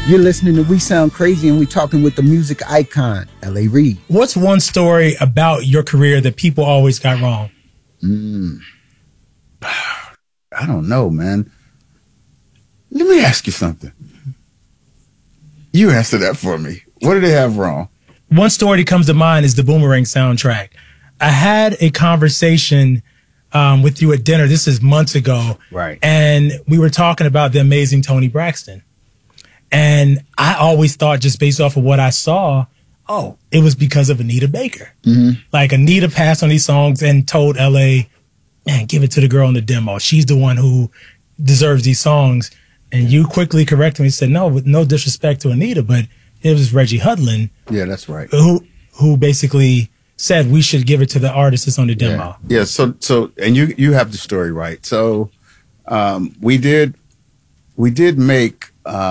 You're listening to We Sound Crazy, and we're talking with the music icon, L.A. Reid. What's one story about your career that people always got wrong? I don't know, man. Let me ask you something. You answer that for me. What did they have wrong? One story that comes to mind is the Boomerang soundtrack. I had a conversation with you at dinner. This is months ago. Right. And we were talking about the amazing Toni Braxton. And I always thought, just based off of what I saw, it was because of Anita Baker. Mm-hmm. Like, Anita passed on these songs and told LA, man, give it to the girl in the demo. She's the one who deserves these songs. And you quickly corrected me and said, no, with no disrespect to Anita, but it was Reggie Hudlin. Yeah, that's right. Who basically said we should give it to the artist that's on the demo. Yeah. So, and you have the story right. So, we did make,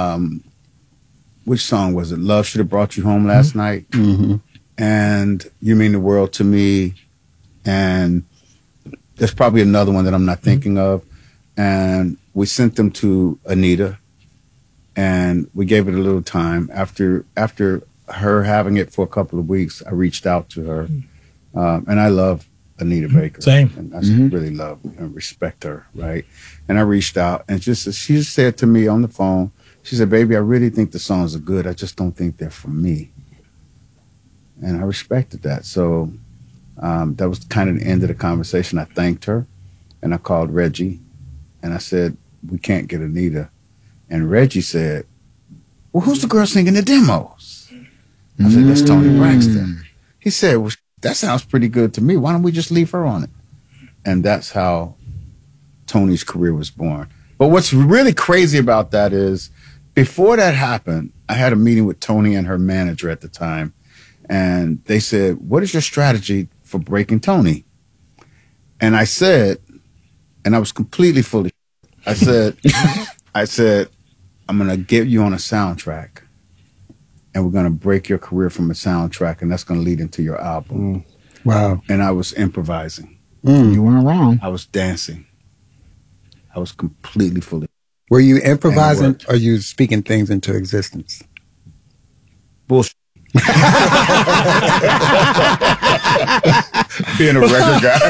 which song was it? Love Should Have Brought You Home Last Night. Mm-hmm. And You Mean the World to Me. And there's probably another one that I'm not thinking of. And we sent them to Anita, and we gave it a little time. After her having it for a couple of weeks, I reached out to her. And I love Anita Baker. Same. And I really love and respect her, right? And I reached out, and she just said to me on the phone, she said, baby, I really think the songs are good. I just don't think they're for me. And I respected that. So that was kind of the end of the conversation. I thanked her, and I called Reggie, and I said, we can't get Anita. And Reggie said, well, who's the girl singing the demos? I said, that's Toni Braxton. He said, well, that sounds pretty good to me. Why don't we just leave her on it? And that's how Toni's career was born. But what's really crazy about that is, before that happened, I had a meeting with Toni and her manager at the time, and they said, what is your strategy for breaking Toni? And I said, and I was completely full of shit. I said, I'm going to get you on a soundtrack, and we're going to break your career from a soundtrack, and that's going to lead into your album. Wow. And I was improvising. You weren't wrong. I was dancing. I was completely full of shit. Were you improvising, or you speaking things into existence? Bullshit. Being a record guy.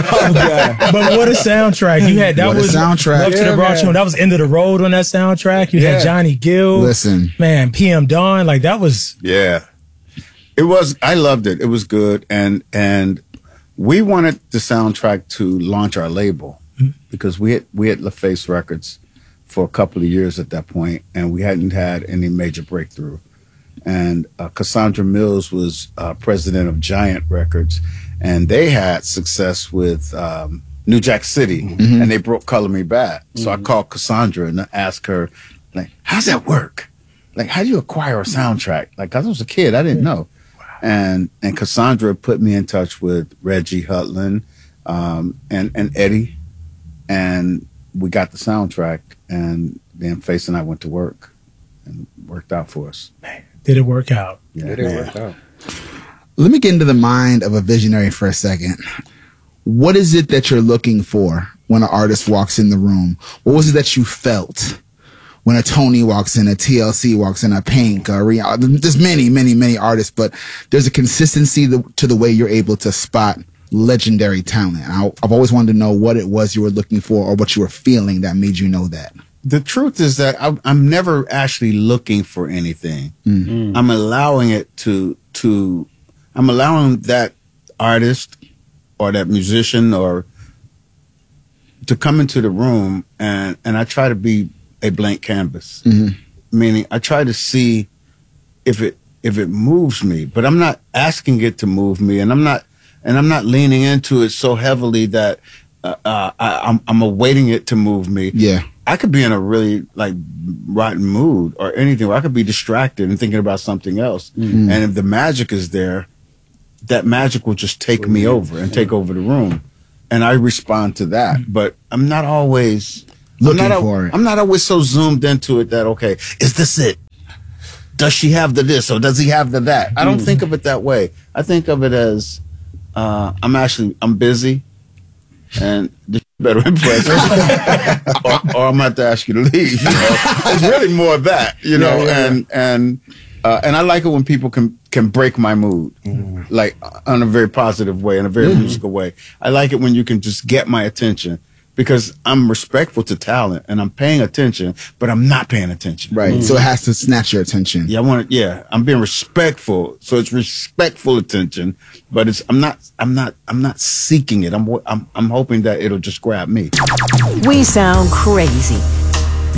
But what a soundtrack. You had, that was soundtrack. Up to the Brought You. That was End of the Road on that soundtrack. You had Johnny Gill. Listen. Man, PM Dawn. Like, that was. Yeah. It was, I loved it. It was good. And we wanted the soundtrack to launch our label because we had LaFace Records for a couple of years at that point, and we hadn't had any major breakthrough. And Cassandra Mills was president of Giant Records, and they had success with New Jack City, and they broke Color Me Bad. So I called Cassandra and I asked her, like, how's that work? Like, how do you acquire a soundtrack? Like, 'cause I was a kid, I didn't know. And Cassandra put me in touch with Reggie Hudlin and Eddie, and we got the soundtrack, and then Face and I went to work, and it worked out for us. Man, did it work out? Yeah, It worked out. Let me get into the mind of a visionary for a second. What is it that you're looking for when an artist walks in the room? What was it that you felt when a Toni walks in, a TLC walks in, a Pink, there's many, many, many artists, but there's a consistency to the way you're able to spot legendary talent. I've always wanted to know what it was you were looking for or what you were feeling that made you know that. The truth is that I'm never actually looking for anything. I'm allowing it I'm allowing that artist or that musician or to come into the room, and I try to be a blank canvas. Meaning I try to see if it moves me, but I'm not asking it to move me, and I'm not leaning into it so heavily that I'm awaiting it to move me. Yeah. I could be in a really like rotten mood or anything, or I could be distracted and thinking about something else. And if the magic is there, that magic will just take me over and take over the room. And I respond to that. But I'm not always looking for it. I'm not always so zoomed into it that, okay, is this it? Does she have the this or does he have the that? I don't think of it that way. I think of it as I'm busy, and this better impress me. or I'm going to have to ask you to leave. You know? It's really more of that, you know, and I like it when people can break my mood, like in a very positive way, in a very musical way. I like it when you can just get my attention because I'm respectful to talent and I'm paying attention, but I'm not paying attention. Right. So it has to snatch your attention. Yeah, I'm being respectful. So it's respectful attention, but I'm not seeking it. I'm hoping that it'll just grab me. We sound crazy.